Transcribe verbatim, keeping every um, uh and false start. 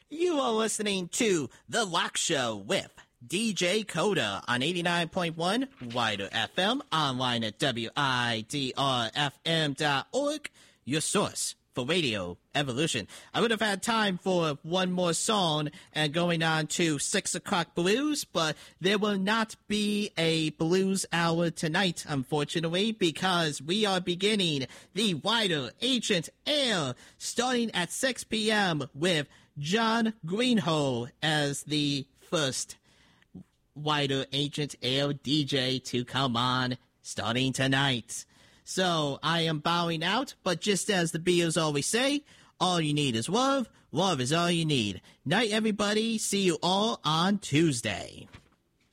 You are listening to The Rock Show with D J Coda on eighty-nine point one Wider F M, online at W I D R F M dot org, your source for radio evolution. I would have had time for one more song and going on to six o'clock blues, but there will not be a blues hour tonight, unfortunately, because we are beginning the Wider Ancient Ale starting at six p.m. with John Greenhole as the first Wider Ancient Ale D J to come on starting tonight. So I am bowing out, but just as the Beatles always say, all you need is love. Love is all you need. Night, everybody. See you all on Tuesday.